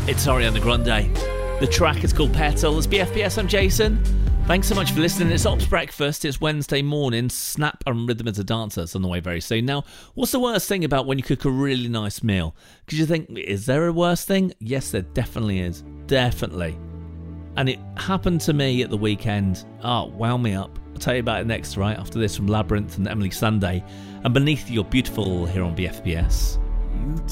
It's Ariana Grande. The track is called Petal. It's BFBS, I'm Jason. Thanks so much for listening. It's Ops Breakfast. It's Wednesday morning. Snap and Rhythm as a Dancer. It's on the way very soon. Now, what's the worst thing about when you cook a really nice meal? Because you think, is there a worst thing? Yes, there definitely is. Definitely. And it happened to me at the weekend. Oh, wow me up. I'll tell you about it next, right? After this from Labyrinth and Emily Sunday. And Beneath You're Beautiful here on BFBS.